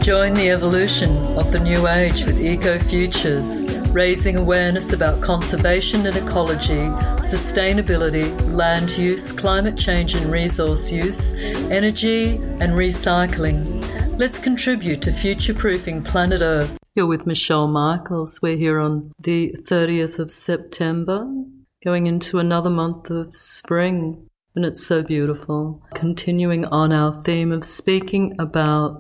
Join the evolution of the new age with Ecofutures, raising awareness about conservation and ecology, sustainability, land use, climate change and resource use, energy and recycling. Let's contribute to future-proofing planet Earth. You're with Michelle Michaels. We're here on the 30th of September, going into another month of spring, and it's so beautiful. Continuing on our theme of speaking about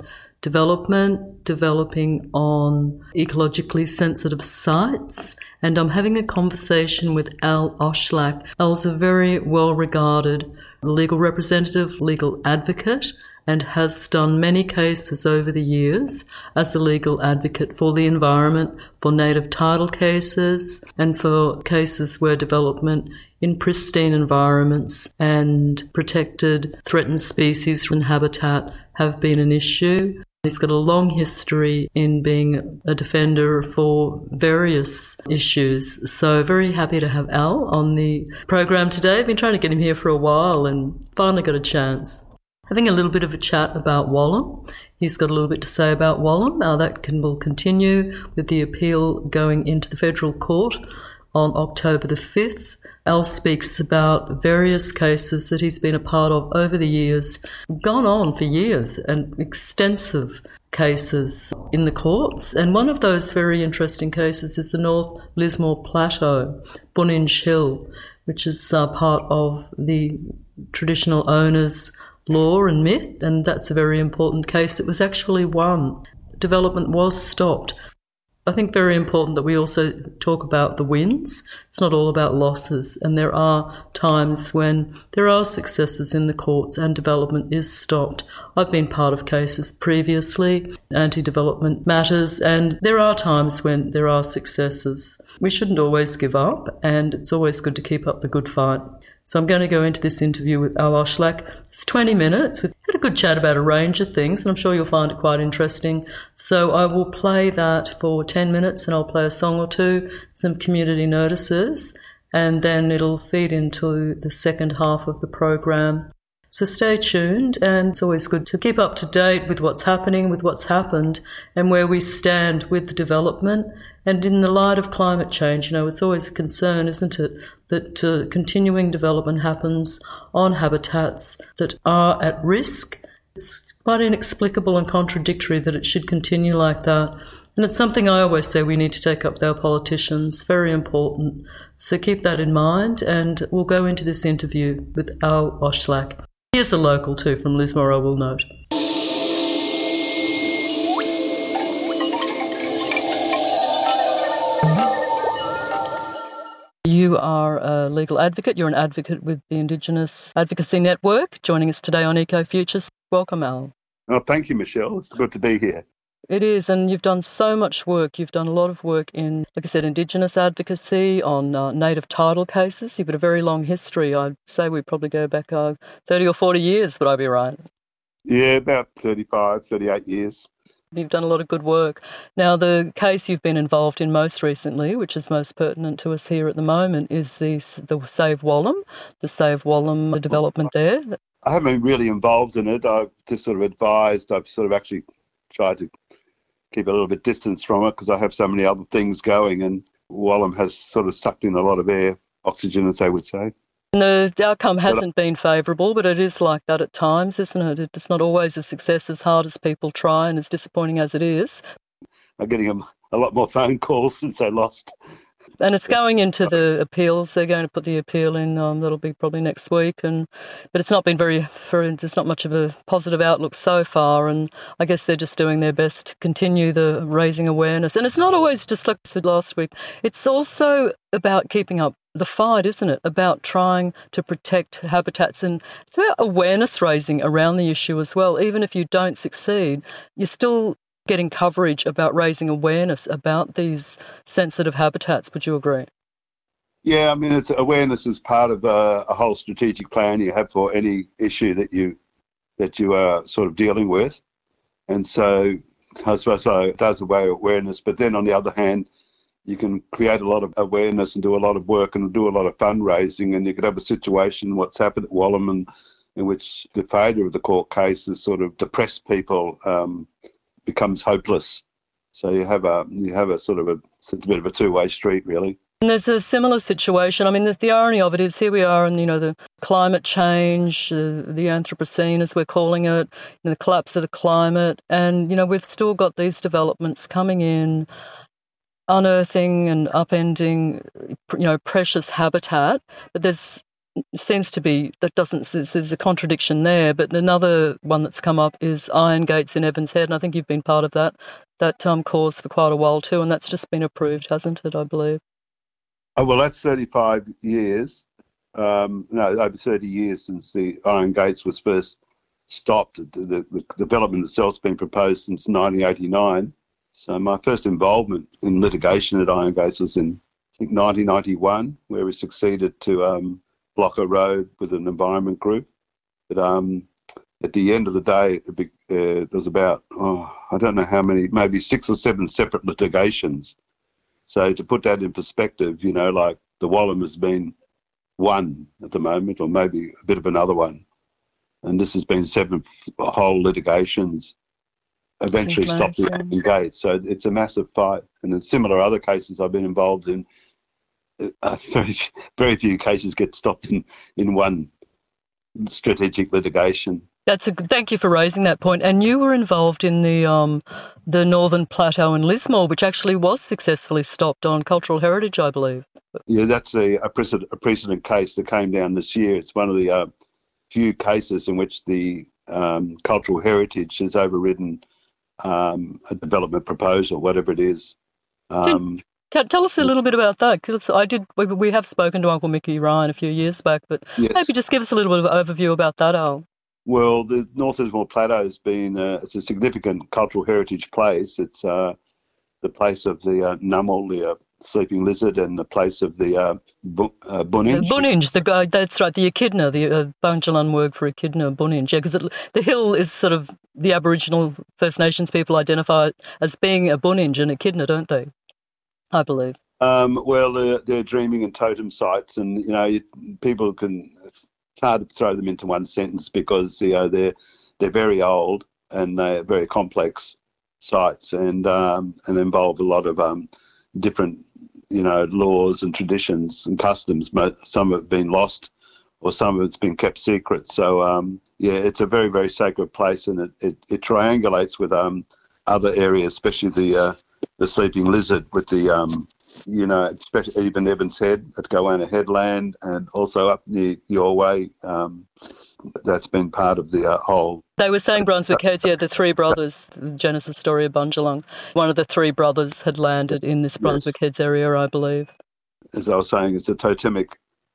developing on ecologically sensitive sites. And I'm having a conversation with Al Oshlak. Al's a very well-regarded legal representative, legal advocate, and has done many cases over the years as a legal advocate for the environment, for native title cases, and for cases where development in pristine environments and protected threatened species and habitat have been an issue. He's got a long history in being a defender for various issues. So very happy to have Al on the program today. I've been trying to get him here for a while and finally got a chance. Having a little bit of a chat about Wallam. He's got a little bit to say about Wallam. Now will continue with the appeal going into the federal court on October the 5th. Al speaks about various cases that he's been a part of over the years, gone on for years, and extensive cases in the courts. And one of those very interesting cases is the North Lismore Plateau, Buninj Hill, which is part of the traditional owners' law and myth, and that's a very important case that was actually won. Development was stopped. I think very important that we also talk about the wins. It's not all about losses, and there are times when there are successes in the courts and development is stopped. I've been part of cases previously, anti-development matters, and there are times when there are successes. We shouldn't always give up, and it's always good to keep up the good fight. So I'm going to go into this interview with Al Oshlak. It's 20 minutes. We've had a good chat about a range of things, and I'm sure you'll find it quite interesting. So I will play that for 10 minutes, and I'll play a song or two, some community notices, and then it'll feed into the second half of the program. So stay tuned, and it's always good to keep up to date with what's happening, with what's happened, and where we stand with the development. And in the light of climate change, it's always a concern, isn't it, that continuing development happens on habitats that are at risk. It's quite inexplicable and contradictory that it should continue like that. And it's something I always say we need to take up with our politicians, very important. So keep that in mind, and we'll go into this interview with Al Oshlak. He is a local too, from Lismore, I will note. You are a legal advocate. You're an advocate with the Indigenous Advocacy Network, joining us today on Ecofutures. Welcome, Al. Oh, thank you, Michelle. It's good to be here. It is, and you've done so much work. You've done a lot of work in, like I said, Indigenous advocacy, on native title cases. You've got a very long history. I'd say we probably go back 30 or 40 years, would I be right? Yeah, about 35, 38 years. You've done a lot of good work. Now, the case you've been involved in most recently, which is most pertinent to us here at the moment, is the Save Wallam, the development there. I haven't been really involved in it. I've just sort of advised. I've sort of actually tried to keep a little bit distance from it because I have so many other things going, and Wallam has sort of sucked in a lot of air, oxygen, as they would say. And the outcome hasn't been favourable, but it is like that at times, isn't it? It's not always a success as hard as people try and as disappointing as it is. I'm getting a lot more phone calls since they lost. And it's going into the appeals. They're going to put the appeal in. That'll be probably next week. But it's not been there's not much of a positive outlook so far. And I guess they're just doing their best to continue the raising awareness. And it's not always just like I said last week. It's also about keeping up the fight, isn't it? About trying to protect habitats, and it's about awareness raising around the issue as well. Even if you don't succeed, you're still getting coverage about raising awareness about these sensitive habitats. Would you agree? Yeah, I mean, awareness is part of a whole strategic plan you have for any issue that you are sort of dealing with, and so I suppose it does away with awareness. But then on the other hand, you can create a lot of awareness and do a lot of work and do a lot of fundraising, and you could have a situation, what's happened at Wallam, in which the failure of the court case has sort of depressed people becomes hopeless. So you have a sort of it's a bit of a two-way street, really. And there's a similar situation. I mean, the irony of it is here we are in, the climate change, the Anthropocene, as we're calling it, the collapse of the climate. And, we've still got these developments coming in, unearthing and upending, precious habitat. But there's a contradiction there. But another one that's come up is Iron Gates in Evans Head. And I think you've been part of that cause for quite a while too. And that's just been approved, hasn't it, I believe? Oh, well, that's 35 years. Over 30 years since the Iron Gates was first stopped. The development itself's been proposed since 1989. So my first involvement in litigation at Iron Gates was in, I think, 1991, where we succeeded to block a road with an environment group. But at the end of the day, there was about, I don't know how many, maybe 6 or 7 separate litigations. So to put that in perspective, like the Wallam has been one at the moment, or maybe a bit of another one. And this has been 7 whole litigations, eventually stopped the Iron Gates. So it's a massive fight. And in similar other cases I've been involved in, very, very few cases get stopped in one strategic litigation. Thank you for raising that point. And you were involved in the Northern Plateau in Lismore, which actually was successfully stopped on cultural heritage, I believe. Yeah, that's a precedent case that came down this year. It's one of the few cases in which the cultural heritage has overridden a development proposal, whatever it is. Tell us a little bit about that. We have spoken to Uncle Mickey Ryan a few years back, but yes. Maybe just give us a little bit of overview about that, Al. Well, the North Lismore Plateau has been it's a significant cultural heritage place. It's the place of the Nummal, the sleeping lizard, and the place of the Buninj. Buninj, that's right, the echidna, the Bundjalung word for echidna, Buninj. Yeah, because the hill is sort of the Aboriginal First Nations people identify it as being a Buninj and echidna, don't they? I believe. Well, they're dreaming and totem sites, and people can. It's hard to throw them into one sentence because they're very old and they're very complex sites and involve a lot of different laws and traditions and customs. Some have been lost, or some of it's been kept secret. So it's a very, very sacred place, and it triangulates with other areas, especially the sleeping lizard with the especially even Evans Head at Goanna Headland, and also up near your way. That's been part of the whole. They were saying Brunswick Heads, the 3 brothers, the Genesis story of Bundjalung. One of the 3 brothers had landed in this Brunswick Heads area, I believe. As I was saying, it's the totemic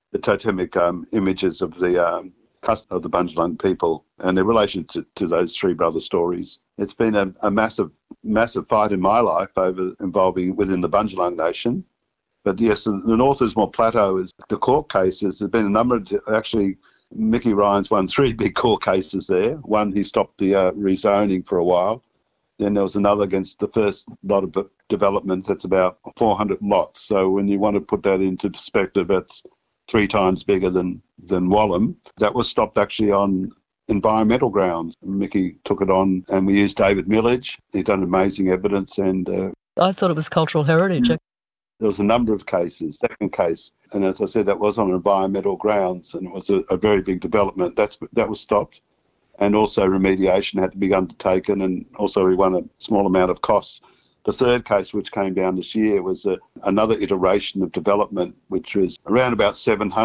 images of the Bundjalung people and their relation to those 3 brother stories. It's been a massive fight in my life involving within the Bundjalung Nation. But yes, the North Lismore Plateau is the court cases. There's been a number of, actually, Mickey Ryan's won 3 big court cases there. One, he stopped the rezoning for a while. Then there was another against the first lot of development. That's about 400 lots. So when you want to put that into perspective, that's 3 times bigger than Wallam. That was stopped actually on environmental grounds. Mickey took it on, and we used David Millage. He's done amazing evidence, and I thought it was cultural heritage. There was a number of cases. Second case, and as I said, that was on environmental grounds, and it was a very big development. That was stopped, and also remediation had to be undertaken, and also we won a small amount of costs. The third case, which came down this year, was another iteration of development, which was around about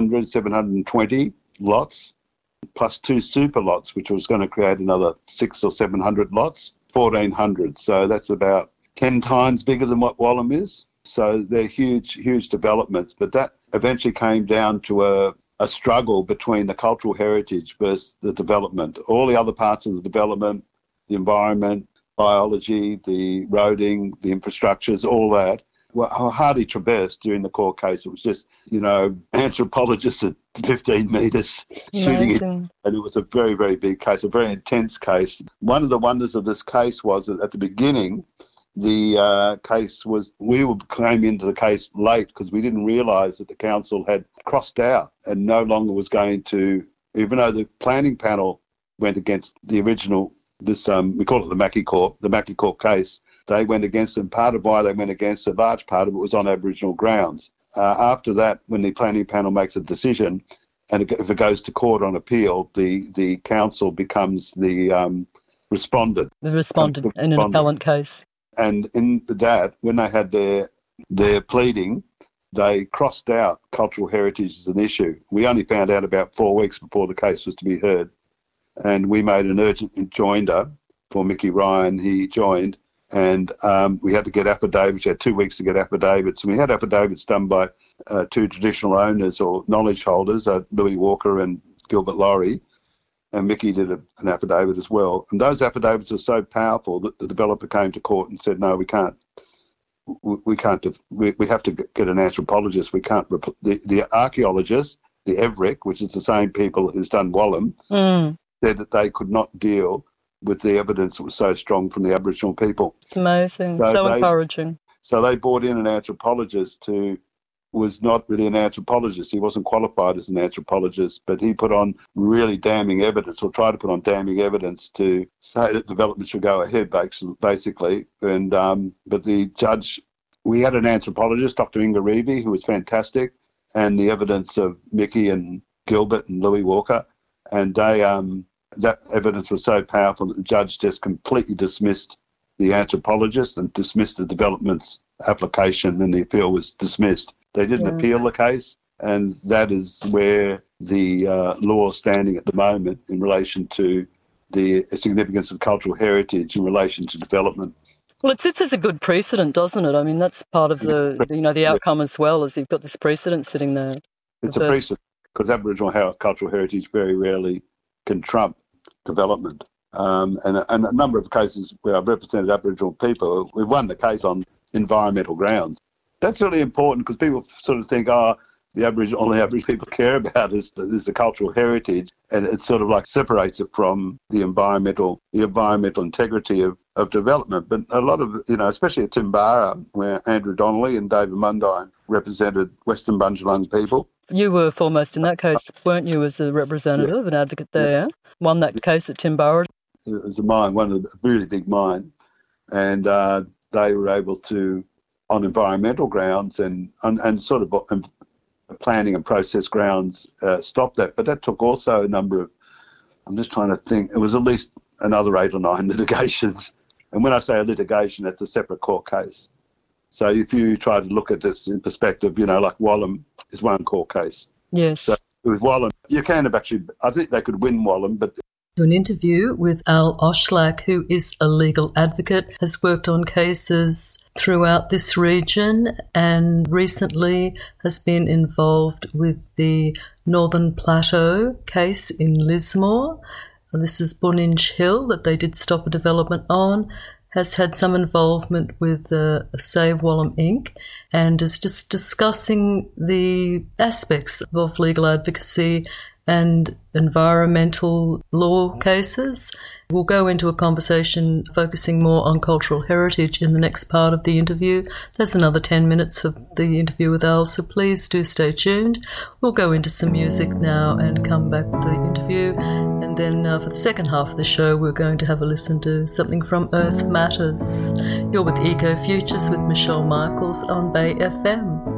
720 lots, plus 2 super lots, which was going to create another 600 or 700 lots, 1,400. So that's about 10 times bigger than what Wallam is. So they're huge, huge developments. But that eventually came down to a struggle between the cultural heritage versus the development. All the other parts of the development, the environment, biology, the roading, the infrastructures, all that, were hardly traversed during the court case. It was just, anthropologists at 15 metres shooting it. And it was a very, very big case, a very intense case. One of the wonders of this case was that at the beginning, the case was, we came into the case late because we didn't realise that the council had crossed out and no longer was going to, even though the planning panel went against the original this we call it the Mackie Court case. They went against them. Part of why they went against a large part of it was on Aboriginal grounds. After that, when the planning panel makes a decision, and if it goes to court on appeal, the council becomes the respondent. The respondent in an appellant case. And in that, when they had their pleading, they crossed out cultural heritage as an issue. We only found out about 4 weeks before the case was to be heard. And we made an urgent joinder for Mickey Ryan. He joined, and we had to get affidavits. We had 2 weeks to get affidavits. And we had affidavits done by two traditional owners or knowledge holders, Louis Walker and Gilbert Laurie. And Mickey did an affidavit as well. And those affidavits are so powerful that the developer came to court and said, no, we can't. We have to get an anthropologist. We can't. The archaeologists, the EVRIC, which is the same people who's done Wallam, said that they could not deal with the evidence that was so strong from the Aboriginal people. It's amazing. So encouraging. So they brought in an anthropologist who was not really an anthropologist. He wasn't qualified as an anthropologist, but he put on really damning evidence, or tried to put on damning evidence to say that development should go ahead, basically. And but the judge, we had an anthropologist, Dr. Inga Reevy, who was fantastic, and the evidence of Mickey and Gilbert and Louis Walker, and they that evidence was so powerful that the judge just completely dismissed the anthropologist and dismissed the development's application, and the appeal was dismissed. They didn't appeal the case, and that is where the law is standing at the moment in relation to the significance of cultural heritage in relation to development. Well, it sits as a good precedent, doesn't it? I mean, that's part of the outcome as well, as you've got this precedent sitting there. It's a precedent because Aboriginal cultural heritage very rarely can trump development. And a number of cases where I've represented Aboriginal people, we've won the case on environmental grounds. That's really important because people sort of think, all the Aboriginal people care about is the cultural heritage, and it sort of like separates it from the environmental integrity of development. But a lot of, especially at Timbara, where Andrew Donnelly and David Mundine represented Western Bundjalung people. You were foremost in that case, weren't you, as a representative, an advocate there? Won that case at Timbara. It was a mine, one of the really big mine, and they were able to, on environmental grounds and sort of planning and process grounds, stop that. But that took also a number of, I'm just trying to think, it was at least another 8 or 9 litigations. And when I say a litigation, that's a separate court case. So if you try to look at this in perspective, like Wallam is one court case. Yes. So with Wallam, you can have actually, I think they could win Wallam, but an interview with Al Oshlak, who is a legal advocate, has worked on cases throughout this region and recently has been involved with the Northern Plateau case in Lismore. This is Buninj Hill that they did stop a development on, has had some involvement with Save Wallam Inc. and is just discussing the aspects of legal advocacy and environmental law cases. We'll go into a conversation focusing more on cultural heritage in the next part of the interview. There's another 10 minutes of the interview with Al, so please do stay tuned. We'll go into some music now and come back with the interview. And then for the second half of the show, we're going to have a listen to something from Earth Matters. You're with Eco Futures with Michelle Michaels on Bay FM.